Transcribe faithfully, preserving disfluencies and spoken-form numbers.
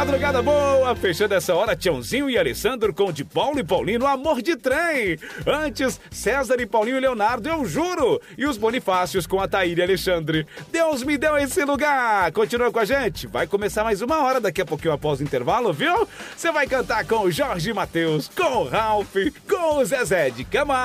madrugada boa, fechando essa hora, Tiãozinho e Alessandro com de Paulo e Paulino, Amor de Trem. Antes, César e Paulinho e Leonardo, Eu Juro. E os Bonifácios com a Taíra e Alexandre, Deus me deu esse lugar. Continua com a gente, vai começar mais uma hora daqui a pouquinho após o intervalo, viu? Você vai cantar com o Jorge Mateus, com o Ralph, com o Zezé de Camargo.